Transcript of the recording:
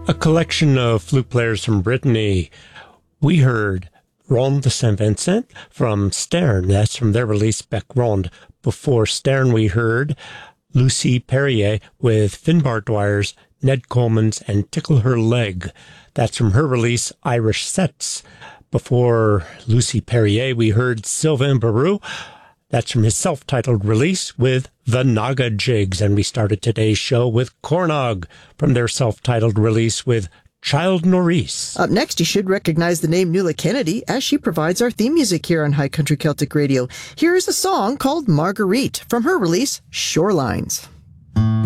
A collection of flute players from Brittany. We heard Ronde de Saint-Vincent from Stern. That's from their release, Bec Ronde. Before Stern, we heard Lucy Perrier with Finbar Dwyer's Ned Coleman's and Tickle Her Leg. That's from her release, Irish Sets. Before Lucy Perrier, we heard Sylvain Barou. That's from his self-titled release with The Naga Jigs. And we started today's show with Cornog from their self-titled release with Child Norris. Up next, you should recognize the name Nuala Kennedy as she provides our theme music here on High Country Celtic Radio. Here is a song called Marguerite from her release, Shorelines.